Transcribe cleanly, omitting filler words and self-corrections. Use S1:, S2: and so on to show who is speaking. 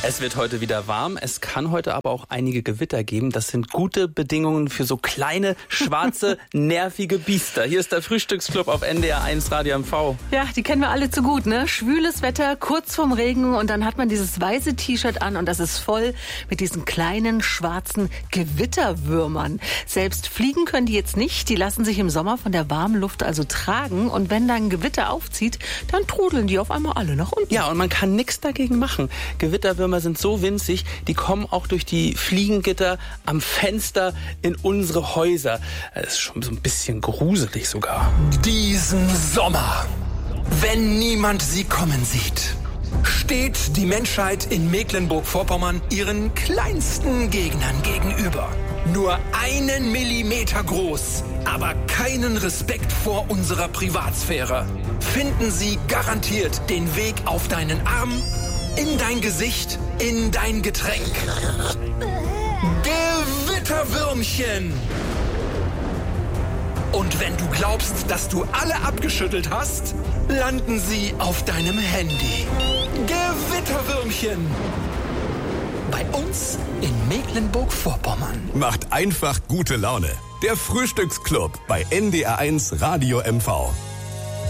S1: Es wird heute wieder warm. Es kann heute aber auch einige Gewitter geben. Das sind gute Bedingungen für so kleine, schwarze, nervige Biester. Hier ist der Frühstücksclub auf NDR 1 Radio MV.
S2: Ja, die kennen wir alle zu gut, ne? Schwüles Wetter, kurz vorm Regen und dann hat man dieses weiße T-Shirt an und das ist voll mit diesen kleinen, schwarzen Gewitterwürmern. Selbst fliegen können die jetzt nicht. Die lassen sich im Sommer von der warmen Luft also tragen und wenn dann ein Gewitter aufzieht, dann trudeln die auf einmal alle nach unten.
S1: Ja, und man kann nichts dagegen machen. Gewitterwürmer sind so winzig, die kommen auch durch die Fliegengitter am Fenster in unsere Häuser. Das ist schon so ein bisschen gruselig sogar.
S3: Diesen Sommer, wenn niemand sie kommen sieht, steht die Menschheit in Mecklenburg-Vorpommern ihren kleinsten Gegnern gegenüber. Nur 1 Millimeter groß, aber keinen Respekt vor unserer Privatsphäre. Finden sie garantiert den Weg auf deinen Arm, in dein Gesicht, in dein Getränk. Gewitterwürmchen! Und wenn du glaubst, dass du alle abgeschüttelt hast, landen sie auf deinem Handy. Gewitterwürmchen! Bei uns in Mecklenburg-Vorpommern.
S4: Macht einfach gute Laune. Der Frühstücksclub bei NDR 1 Radio MV.